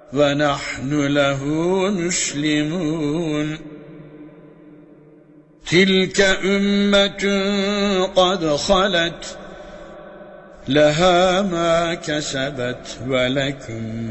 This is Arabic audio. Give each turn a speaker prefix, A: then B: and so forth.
A: ونحن له مسلمون تلك أمة قد خلت لها ما كسبت ولكم